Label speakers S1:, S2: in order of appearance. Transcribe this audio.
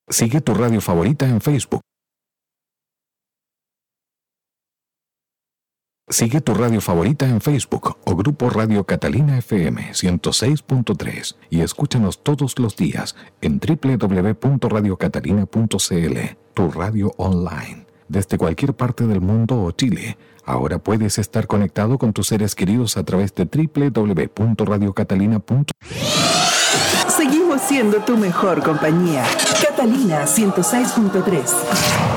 S1: Sigue tu radio favorita en Facebook. Sigue tu radio favorita en Facebook o Grupo Radio Catalina FM 106.3 y escúchanos todos los días en www.radiocatalina.cl, tu radio online. Desde cualquier parte del mundo o Chile, ahora puedes estar conectado con tus seres queridos a través de www.radiocatalina.cl.
S2: Seguimos siendo tu mejor compañía. Catalina 106.3.